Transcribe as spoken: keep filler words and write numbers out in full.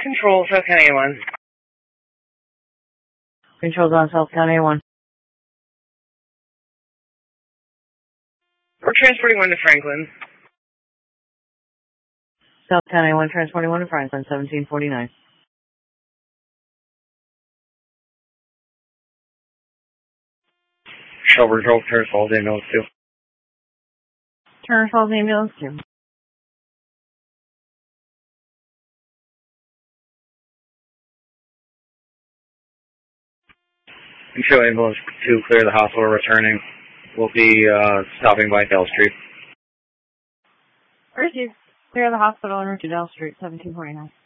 Control, South County A one. Control's on South County A one. We're transporting one to Franklin. South County A one, transporting one to Franklin, seventeen forty-nine. Shelburne Grove, Turner Falls, ambulance two. Turner Falls, ambulance two. Control ambulance two, clear the hospital, returning. We'll be uh, stopping by Dell Street. Received. Clear the hospital and return to Dell Street, seventeen forty-nine.